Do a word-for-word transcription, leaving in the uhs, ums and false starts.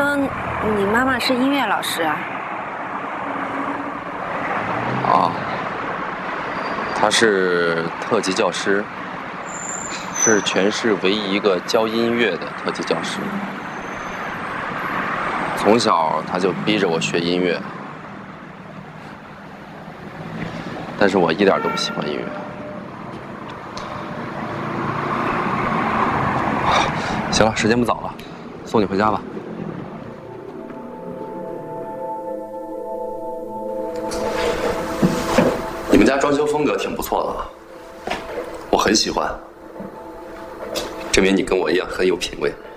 说你妈妈是音乐老师啊？ 啊，她是特级教师，是全市唯一一个教音乐的特级教师。从小她就逼着我学音乐，但是我一点都不喜欢音乐。行了，时间不早了，送你回家吧。你们家装修风格挺不错的，我很喜欢，证明你跟我一样很有品味。